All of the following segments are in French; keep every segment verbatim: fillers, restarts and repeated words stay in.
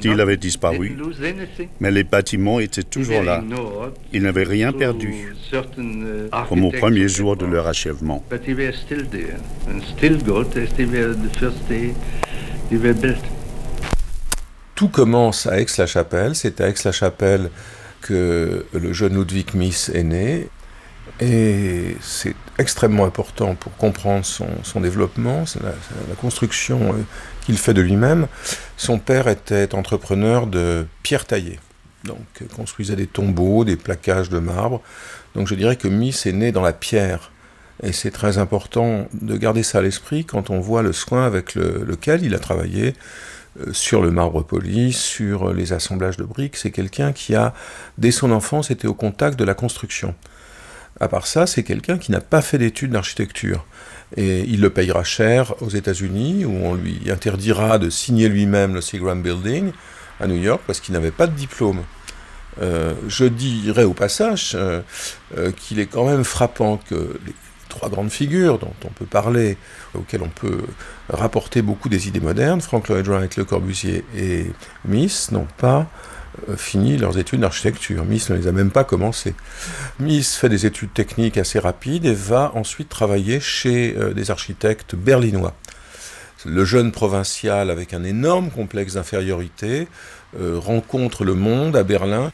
style avait disparu, mais les bâtiments étaient toujours là. Ils n'avaient rien perdu, comme au premier jour de leur achèvement. Tout commence à Aix-la-Chapelle. C'est à Aix-la-Chapelle que le jeune Ludwig Mies est né. Et c'est extrêmement important pour comprendre son, son développement, la, la construction qu'il fait de lui-même. Son père était entrepreneur de pierre taillée, donc construisait des tombeaux, des plaquages de marbre. Donc je dirais que Mies est né dans la pierre. Et c'est très important de garder ça à l'esprit quand on voit le soin avec le, lequel il a travaillé euh, sur le marbre poli, sur les assemblages de briques. C'est quelqu'un qui a, dès son enfance, été au contact de la construction. À part ça, c'est quelqu'un qui n'a pas fait d'études d'architecture. Et il le payera cher aux États-Unis, où on lui interdira de signer lui-même le Seagram Building à New York, parce qu'il n'avait pas de diplôme. Euh, je dirais au passage euh, euh, qu'il est quand même frappant que les trois grandes figures dont on peut parler, auxquelles on peut rapporter beaucoup des idées modernes, Frank Lloyd Wright, Le Corbusier et Mies, n'ont pas fini leurs études d'architecture. Mies ne les a même pas commencées. Mies fait des études techniques assez rapides et va ensuite travailler chez euh, des architectes berlinois. Le jeune provincial avec un énorme complexe d'infériorité euh, rencontre le monde à Berlin.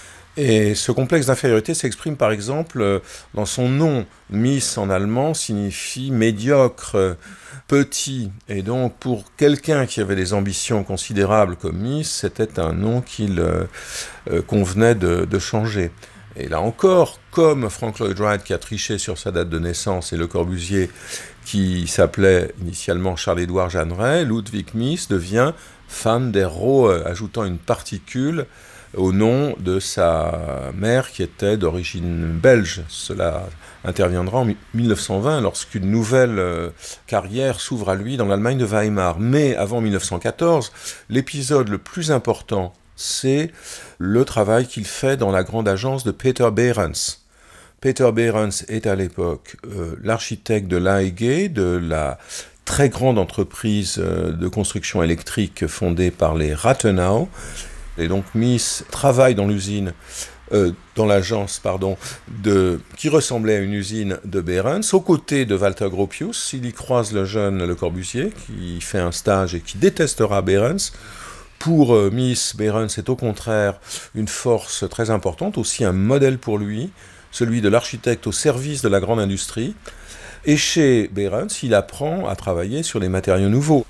Et ce complexe d'infériorité s'exprime par exemple euh, dans son nom. Mies en allemand signifie médiocre, euh, petit. Et donc pour quelqu'un qui avait des ambitions considérables comme Mies, c'était un nom qu'il euh, euh, convenait de, de changer. Et là encore, comme Frank Lloyd Wright qui a triché sur sa date de naissance et Le Corbusier qui s'appelait initialement Charles-Édouard Jeanneret, Ludwig Mies devient Van der Rohe, ajoutant une particule au nom de sa mère qui était d'origine belge. Cela interviendra en mille neuf cent vingt lorsqu'une nouvelle euh, carrière s'ouvre à lui dans l'Allemagne de Weimar. Mais avant mille neuf cent quatorze, l'épisode le plus important, c'est le travail qu'il fait dans la grande agence de Peter Behrens. Peter Behrens est à l'époque euh, l'architecte de l'A E G, de la très grande entreprise euh, de construction électrique fondée par les Rathenau. Et donc Mies travaille dans l'usine, euh, dans l'agence, pardon, de, qui ressemblait à une usine de Behrens, aux côtés de Walter Gropius. Il y croise le jeune Le Corbusier, qui fait un stage et qui détestera Behrens. Pour euh, Mies, Behrens est au contraire une force très importante, aussi un modèle pour lui, celui de l'architecte au service de la grande industrie. Et chez Behrens, il apprend à travailler sur les matériaux nouveaux.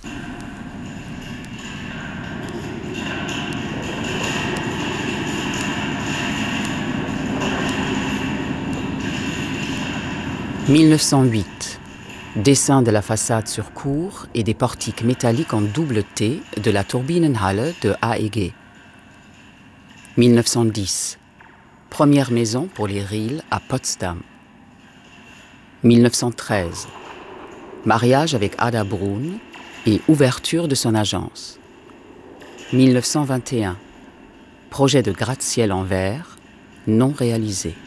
mille neuf cent huit. Dessin de la façade sur cour et des portiques métalliques en double T de la Turbinenhalle de A E G. mille neuf cent dix. Première maison pour les Riel à Potsdam. mille neuf cent treize. Mariage avec Ada Brun et ouverture de son agence. mille neuf cent vingt et un. Projet de gratte-ciel en verre, non réalisé.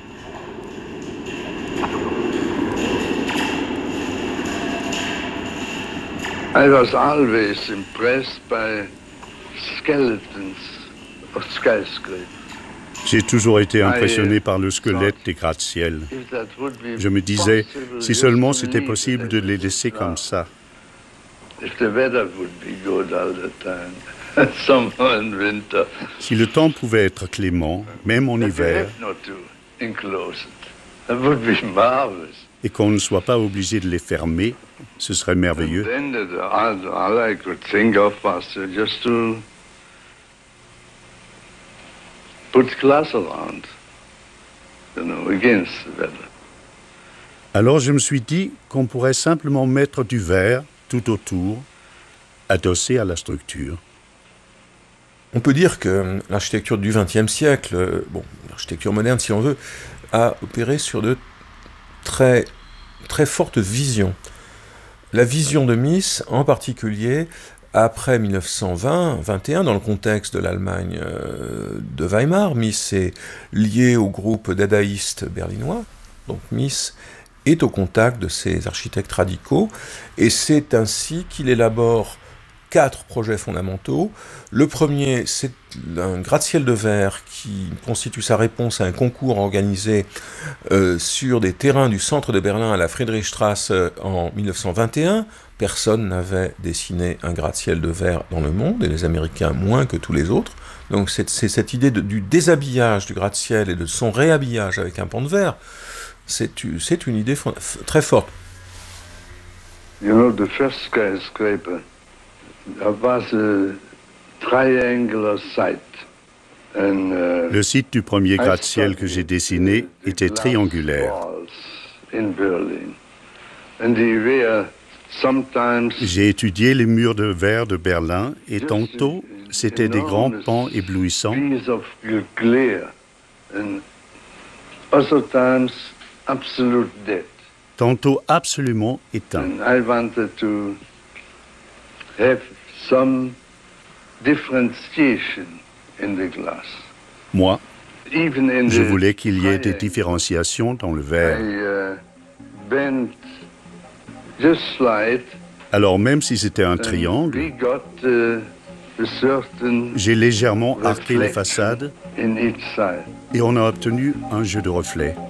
I was always impressed by skeletons of skyscrapers. J'ai toujours été impressionné par le squelette des gratte-ciel. Je me disais, si seulement c'était possible de les laisser comme ça. Si le temps pouvait être clément, même en hiver, et qu'on ne soit pas obligé de les fermer, ce serait merveilleux. Alors je me suis dit qu'on pourrait simplement mettre du verre tout autour, adossé à la structure. On peut dire que l'architecture du vingtième siècle, bon, l'architecture moderne si on veut, a opéré sur de très, très fortes visions. La vision de Mies, en particulier, après mille neuf cent vingt vingt et un, dans le contexte de l'Allemagne de Weimar, Mies est lié au groupe dadaïste berlinois. Donc Mies est au contact de ces architectes radicaux, et c'est ainsi qu'il élabore quatre projets fondamentaux. Le premier, c'est un gratte-ciel de verre qui constitue sa réponse à un concours organisé euh, sur des terrains du centre de Berlin à la Friedrichstraße en mille neuf cent vingt et un. Personne n'avait dessiné un gratte-ciel de verre dans le monde, et les Américains moins que tous les autres. Donc c'est, c'est cette idée de, du déshabillage du gratte-ciel et de son réhabillage avec un pan de verre, c'est, c'est une idée f- très forte. You know, the first skyscraper was a triangular site. And, uh, Le site du premier gratte-ciel que j'ai dessiné était triangulaire. In Berlin. And they were sometimes J'ai étudié les murs de verre de Berlin et tantôt c'était des grands pans éblouissants, of glare, and other times absolute dead. tantôt absolument éteints. And I wanted to have some differentiation in the glass. Moi, Even in je the voulais qu'il y ait des triangle, différenciations dans le verre. I uh, bent this slide. Alors même si c'était un And triangle, we got uh, a certain j'ai légèrement arqué les reflection façades in each side. et on a obtenu un jeu de reflets.